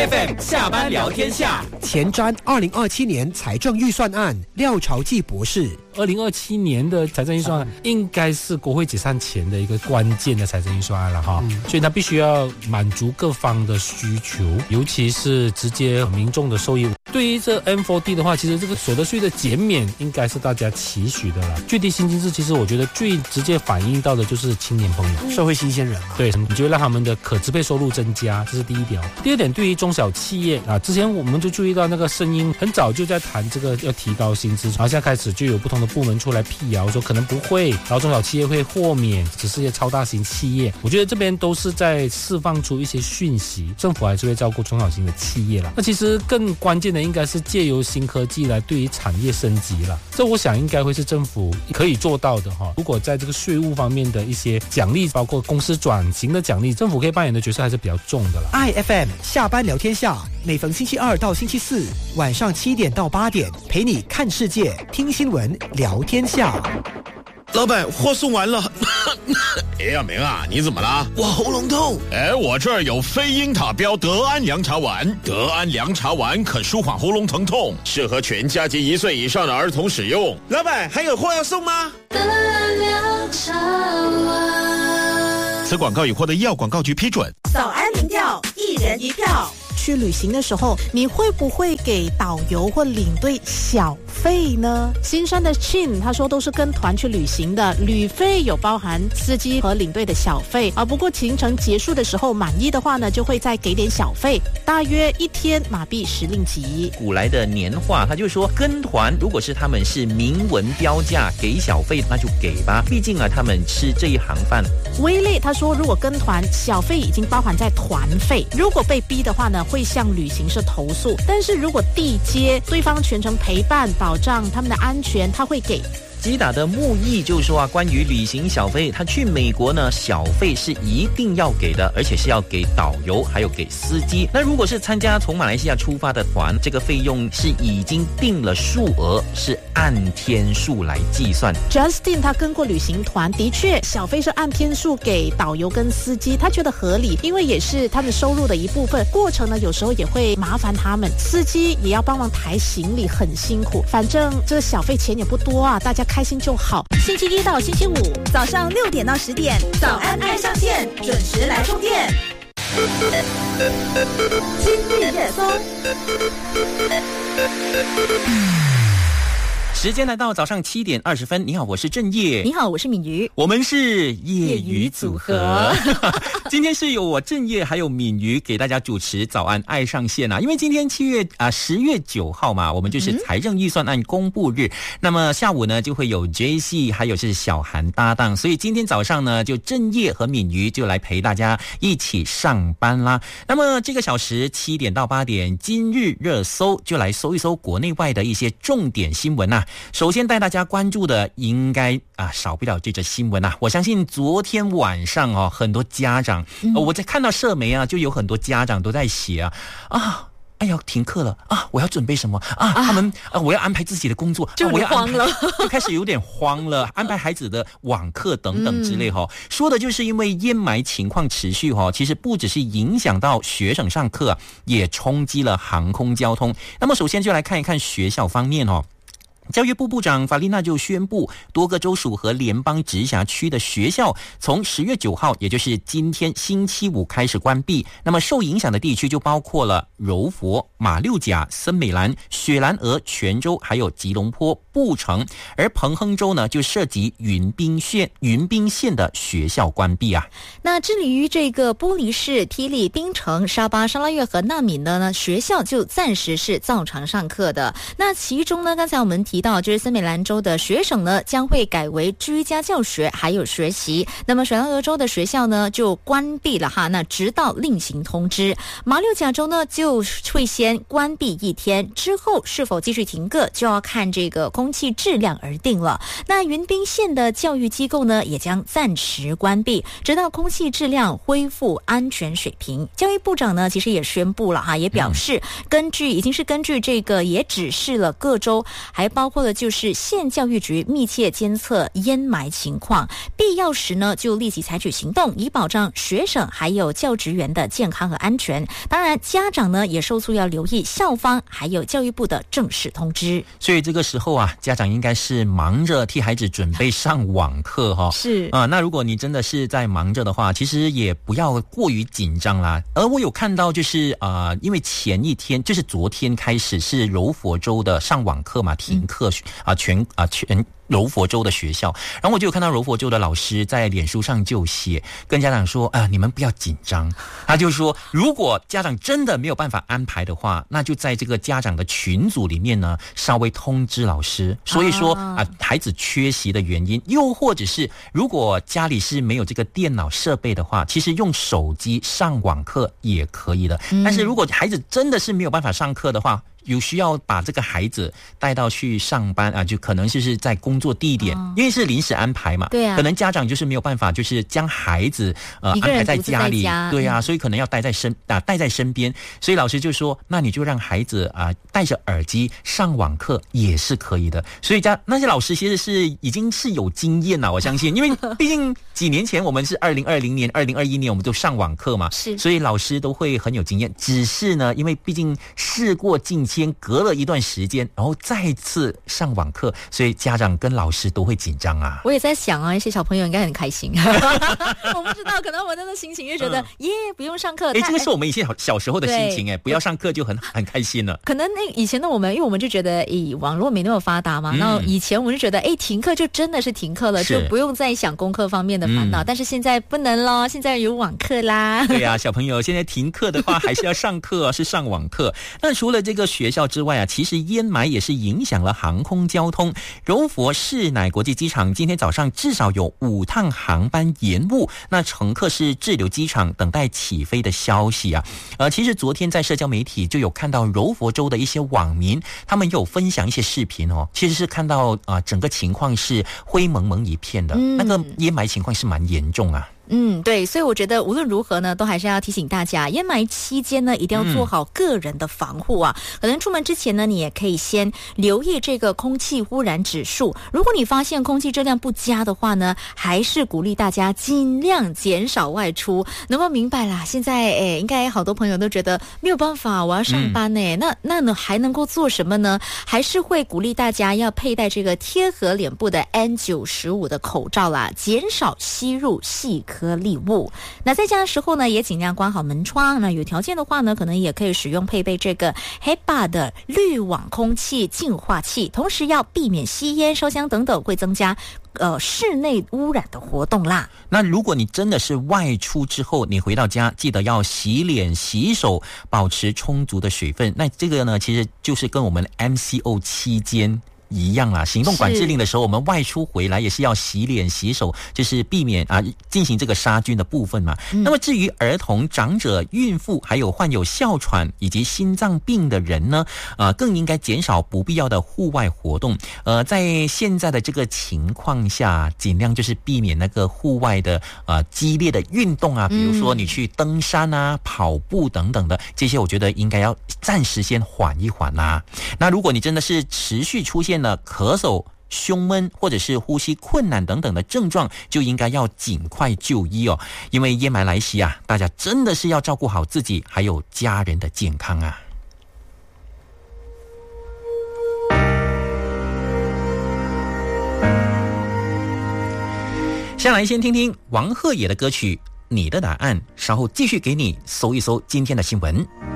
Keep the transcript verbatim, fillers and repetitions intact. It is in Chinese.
F M 下班聊天下， 前瞻二零二七年财政预算案，廖朝记博士。 二零二七年的财政预算案应该是国会解散前的一个关键的财政预算案了哈、嗯，所以它必须要满足各方的需求，尤其是直接民众的受益。对于这 M 四 D 的话，其实这个所得税的减免应该是大家期许的啦。最低薪金制其实我觉得最直接反映到的就是青年朋友、 嗯、社会新鲜人嘛， 对，你就会让他们的可支配收入增加，这是第一点。第二点，对于中小企业啊，之前我们就注意到那个声音很早就在谈这个要提高薪资，然后现在开始就有不同的部门出来辟谣说可能不会，然后中小企业会豁免，只是一些超大型企业。我觉得这边都是在释放出一些讯息，政府还是会照顾中小型的企业啦。那其实更关键的应该是借由新科技来对于产业升级啦，这我想应该会是政府可以做到的哈。如果在这个税务方面的一些奖励，包括公司转型的奖励，政府可以扮演的角色还是比较重的啦。 I F M 下班聊天下，每逢星期二到星期四晚上七点到八点，陪你看世界，听新闻，聊天下。 老板，货送完了。哎呀，明啊，你怎么了？ 我喉咙痛。 哎，我这儿有非英塔标德安凉茶丸，德安凉茶丸可舒缓喉咙疼痛，适合全家及一岁以上的儿童使用。 老板，还有货要送吗？ 德安凉茶丸。 此广告已获得医药广告局批准。 早安民调，一人一票。去旅行的时候，你会不会给导游或领队小费呢？新山的 Chin 他说都是跟团去旅行的，旅费有包含司机和领队的小费啊。不过行程结束的时候满意的话呢，就会再给点小费，大约一天马币十令吉。 古来的年话，他就说跟团如果是他们是明文标价给小费，那就给吧，毕竟啊他们吃这一行饭。 威力他说如果跟团小费已经包含在团费，如果被逼的话呢，会向旅行社投诉，但是如果地接对方全程陪伴，保障他们的安全，他会给。 吉打的木易就说啊，关于旅行小费，他去美国呢，小费是一定要给的，而且是要给导游，还有给司机。那如果是参加从马来西亚出发的团，这个费用是已经定了数额，是按天数来计算。 Justin 他跟过旅行团，的确小费是按天数给导游跟司机，他觉得合理，因为也是他们收入的一部分。过程呢，有时候也会麻烦他们，司机也要帮忙抬行李，很辛苦。反正这个小费钱也不多啊，大家开心就好。星期一到星期五早上六点到十点，早安爱上线，准时来充电。今日热搜。 时间来到早上七点二十分，你好，我是郑业。 你好，我是敏瑜。 我们是业余组合。今天是由我郑业还有敏瑜给大家主持早安爱上线啊，因为今天七月啊十月九号嘛，我们就是财政预算案公布日。嗯、那么下午呢就会有 J C 还有是小韩搭档，所以今天早上呢就郑业和敏瑜就来陪大家一起上班啦。那么这个小时七点到八点，今日热搜就来搜一搜国内外的一些重点新闻啊。首先带大家关注的应该啊少不了这则新闻啊，我相信昨天晚上哦，很多家长，嗯呃、我在看到社媒啊，就有很多家长都在写啊啊。哎呀，停课了啊！我要准备什么啊？啊他们啊，我要安排自己的工作， 就我要慌了， 就开始有点慌了，安排孩子的网课等等之类哈、嗯。说的就是因为淹霾情况持续哈，其实不只是影响到学生上课，也冲击了航空交通。那么首先就来看一看学校方面哦。教育部部长法丽娜就宣布，多个州属和联邦直辖区的学校从十月九号，也就是今天星期五开始关闭。那么受影响的地区就包括了柔佛、马六甲、森美兰、雪兰莪、泉州，还有吉隆坡、布城。而彭亨州呢，就涉及云滨县、云滨县的学校关闭啊。 那致力于这个玻璃市、霹雳、槟城、沙巴、沙拉越和纳米的呢，学校就暂时是照常上课的。那其中呢，刚才我们提到就是森美兰州的学生呢将会改为居家教学还有学习，那么雪兰莪州的学校呢就关闭了哈，那直到另行通知。马六甲州呢就会先关闭一天，之后是否继续停课就要看这个空气质量而定了。那云滨县的教育机构呢也将暂时关闭，直到空气质量恢复安全水平。教育部长呢其实也宣布了哈，也表示根据已经是根据这个也指示了各州，还包包括的就是县教育局密切监测烟霾情况，必要时呢就立即采取行动，以保障学生还有教职员的健康和安全。当然家长呢也受促要留意校方还有教育部的正式通知。 所以这个时候啊，家长应该是忙着替孩子准备上网课哈、哦。 是啊、呃，那如果你真的是在忙着的话，其实也不要过于紧张啦。而我有看到就是啊、呃，因为前一天就是昨天开始是柔佛州的上网课嘛，停课啊、嗯呃，全啊、呃、全。柔佛州的学校，然后我就有看到柔佛州的老师在脸书上就写，跟家长说啊、呃，你们不要紧张。他就说，如果家长真的没有办法安排的话，那就在这个家长的群组里面呢，稍微通知老师，所以说啊、呃，孩子缺席的原因，又或者是如果家里是没有这个电脑设备的话，其实用手机上网课也可以的。嗯、但是如果孩子真的是没有办法上课的话，有需要把这个孩子带到去上班啊，就可能就是在工作地点，哦、因为是临时安排嘛， 对啊， 可能家长就是没有办法，就是将孩子呃安排在家里，家对啊，所以可能要带在身啊带在身边，所以老师就说，那你就让孩子啊戴着耳机上网课也是可以的。所以家那些老师其实是已经是有经验了，我相信，因为毕竟几年前我们是二零二零年、二零二一年我们都上网课嘛， 是， 所以老师都会很有经验。只是呢，因为毕竟事过境迁，隔了一段时间，然后再次上网课，所以家长跟老师都会紧张啊。 我也在想啊，一些小朋友应该很开心。我不知道，可能我那个心情就觉得，耶、嗯，不用上课。 哎，这个是我们以前小时候的心情哎，不要上课就很很开心了。 可能那以前的我们，因为我们就觉得，咦，网络没那么发达嘛，然后以前我们就觉得，哎，停课就真的是停课了，就不用再想功课方面的烦恼。嗯、但是现在不能咯，现在有网课啦。 对啊，小朋友现在停课的话，还是要上课，是上网课。那除了这个学校之外啊，其实烟霾也是影响了航空交通。柔佛市乃国际机场今天早上至少有五趟航班延误，那乘客是滞留机场等待起飞的消息啊。呃，其实昨天在社交媒体就有看到柔佛州的一些网民，他们有分享一些视频哦，其实是看到啊、呃、整个情况是灰蒙蒙一片的，嗯、那个烟霾情况是蛮严重啊。 嗯，对，所以我觉得无论如何呢，都还是要提醒大家，烟霾期间呢，一定要做好个人的防护啊。嗯、可能出门之前呢，你也可以先留意这个空气污染指数。如果你发现空气质量不佳的话呢，还是鼓励大家尽量减少外出。能够明白啦，现在诶，应该好多朋友都觉得没有办法，我要上班呢、嗯，那那呢还能够做什么呢？还是会鼓励大家要佩戴这个贴合脸部的 N 九十五 的口罩啦，减少吸入细颗粒物。那在家的时候呢，也尽量关好门窗。那有条件的话呢，可能也可以使用配备这个 H E P A 的滤网空气净化器，同时要避免吸烟、烧香等等会增加呃室内污染的活动啦。 那如果你真的是外出之后，你回到家记得要洗脸、洗手，保持充足的水分。那这个呢，其实就是跟我们 M C O 期间一样啦，行动管制令的时候，我们外出回来也是要洗脸洗手，就是避免啊进行这个杀菌的部分嘛。嗯、那么至于儿童、长者、孕妇，还有患有哮喘以及心脏病的人呢，呃，更应该减少不必要的户外活动。呃，在现在的这个情况下，尽量就是避免那个户外的呃激烈的运动啊，比如说你去登山啊、跑步等等的，这些我觉得应该要暂时先缓一缓啦。那如果你真的是持续出现了咳嗽、胸闷或者是呼吸困难等等的症状，就应该要尽快就医哦。因为烟霾来袭啊，大家真的是要照顾好自己还有家人的健康啊。下来先听听王鹤野的歌曲《你的答案》，稍后继续给你搜一搜今天的新闻。